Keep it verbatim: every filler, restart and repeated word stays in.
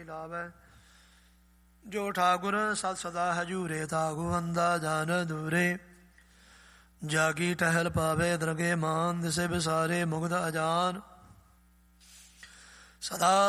ਲਾਵੈ। ਜੋ ਠਾਕੁਰ ਸਤ ਸਦਾ ਹਜੂਰੇ ਤਾਕੂ ਬੰਦਾ ਜਨ ਦੂਰੇ। ਜਾਗੀ ਟਹਿਲ ਪਾਵੇ ਦਰਗੇ ਮਾਨ ਦਿਸੇ ਬਿਸਾਰੇ ਮੁਗਧ ਅਜਾਨ। ਸਦਾ